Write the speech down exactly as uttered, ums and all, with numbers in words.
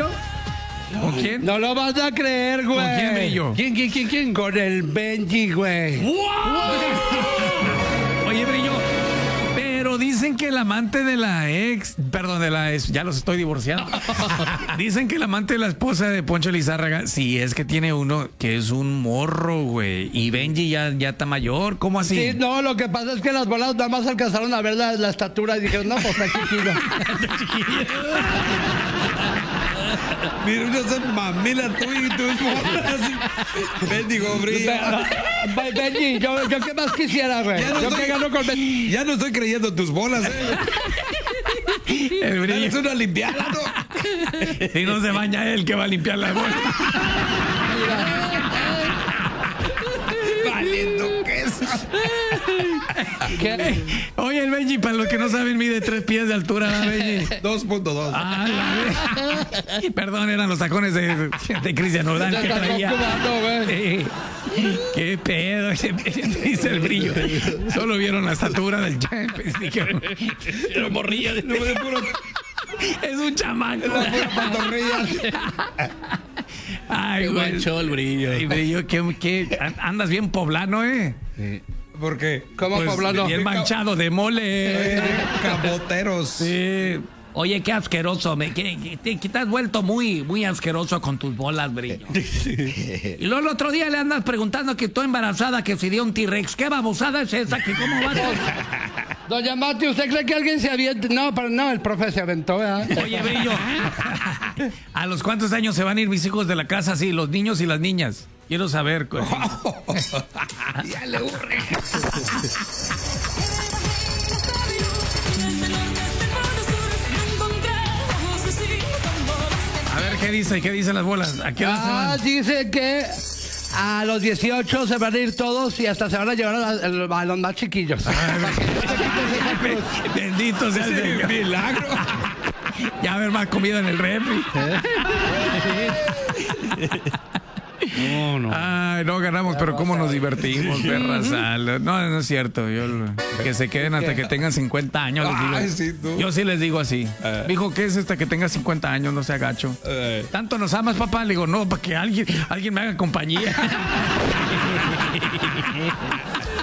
Brillo? ¿Con quién? No lo vas a creer, güey. ¿Con quién, Brillo? ¿Quién, quién, quién, quién? Con el Benji, güey. ¡Wow! Oye, Brillo, pero dicen que el amante de la ex, perdón, de la ex, ya los estoy divorciando. Dicen que el amante de la esposa de Poncho Lizárraga, sí, es que tiene uno que es un morro, güey. Y Benji ya, ya está mayor, ¿cómo así? Sí, no, lo que pasa es que las bolas nada más alcanzaron a ver la, la estatura y dijeron, no, pues está chiquillo. Está chiquillo. Mira, uno se mamila tú y tú es Bendigo, Brillo. Be- Benji, yo, yo qué más quisiera, güey. Ya no Yo estoy- que gano con Benji. Ya no estoy creyendo en tus bolas, eh. El Brillo. Es una limpiada, ¿no? Si no se baña él, que va a limpiar la bola. Valiendo queso. ¿Qué? Oye, el Benji, para los que no saben, mide tres pies de altura, ¿verdad, Benji? dos punto dos. Ah, la ve- Perdón, eran los tacones de, de Cristian Nodal que Ya está traía. cubano, güey. Sí. Qué pedo, dice el Brillo. Solo vieron la estatura del Champions. Dijeron, pero morría. No, de puro, Es un chamaco. la pura pantorrilla. Ay, Qué güey. buen show el Brillo. Ay, Brillo, ¿qué, qué? Andas bien poblano, ¿eh? ¿Por qué? ¿Cómo Pues, poblano? bien manchado de mole. Caboteros. Sí. Oye, qué asqueroso. Me, que, que te, que te has vuelto muy, muy asqueroso con tus bolas, Brillo. Y luego el otro día le andas preguntando que estoy embarazada, que si dio un T-Rex. ¿Qué babosada es esa? ¿Que cómo va todo? Doña Mati, ¿usted cree que alguien se avienta? No, pero no, el profe se aventó, ¿verdad? Oye, Brillo, ¿a los cuántos años se van a ir mis hijos de la casa? Sí, los niños y las niñas. Quiero saber. co- Ya le urge. A ver, ¿qué dice? ¿Qué dicen las bolas? ¿A qué hora se Ah, van? dice que a los dieciocho se van a ir todos y hasta se van a llevar a, la- a los más chiquillos. Bendito sea el Señor. Milagro. Ya va a haber más comida en el refri. No, no. Ay, no ganamos, pero cómo nos divertimos, perra sal. No, no es cierto. Yo, que se queden hasta que tengan cincuenta años. Les digo. Ay, sí, tú. Yo sí les digo así. Eh. Dijo, ¿qué es hasta que tenga cincuenta años? No sea gacho. Eh. ¿Tanto nos amas, papá? Le digo, no, para que alguien, alguien me haga compañía.